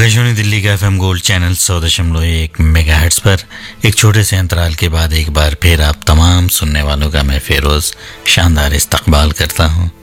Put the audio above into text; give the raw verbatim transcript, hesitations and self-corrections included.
आकाशवाणी दिल्ली का FM gold channel सौ दशमलव एक मेगाहर्ट्ज पर एक छोटे से अंतराल के बाद एक बार फिर आप तमाम सुनने वालों का मैं फेरोज शानदार इस्तकबाल करता हूँ।